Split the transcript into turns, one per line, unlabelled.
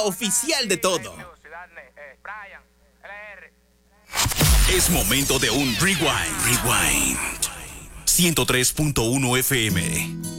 la oficial de todo.
Es momento de un rewind. 103.1 FM.